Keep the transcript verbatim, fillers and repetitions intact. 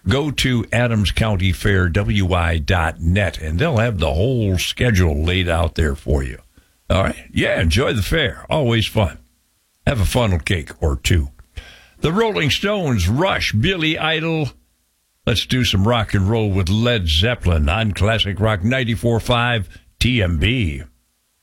go to Adams County Fair W I dot net, and they'll have the whole schedule laid out there for you. All right? Yeah, enjoy the fair. Always fun. Have a funnel cake or two. The Rolling Stones, Rush, Billy Idol. Let's do some rock and roll with Led Zeppelin on Classic Rock ninety-four point five T M B.